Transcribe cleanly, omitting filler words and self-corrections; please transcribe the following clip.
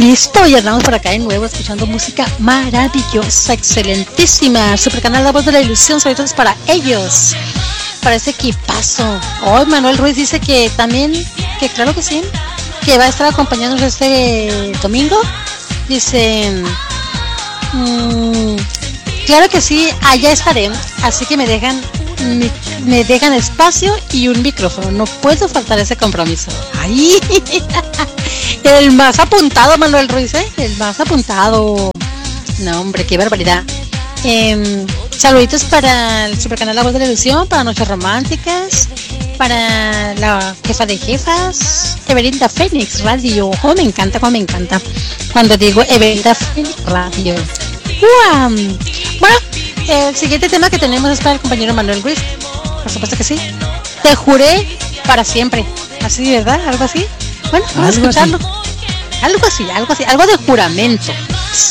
Listo, y andamos por acá de nuevo escuchando música maravillosa, excelentísima. Supercanal La Voz de la Ilusión, saludos para ellos, para ese equipazo. Hoy Manuel Ruiz dice que también, que claro que sí, que va a estar acompañándonos este domingo. Dicen, claro que sí, allá estaré, así que me dejan espacio y un micrófono, no puedo faltar ese compromiso. ¡Ay! El más apuntado, Manuel Ruiz, ¿eh? El más apuntado. No, hombre, qué barbaridad. Saluditos para el Supercanal La Voz de la Ilusión, para Noches Románticas, para la jefa de jefas, Evelinda Fénix Radio. Oh, me encanta cuando digo Evelinda Fénix Radio. Bueno, el siguiente tema que tenemos es para el compañero Manuel Ruiz. Por supuesto que sí. Te juré para siempre. Así, ¿verdad? Algo así. Bueno, vamos a escucharlo. Algo así, algo de juramento.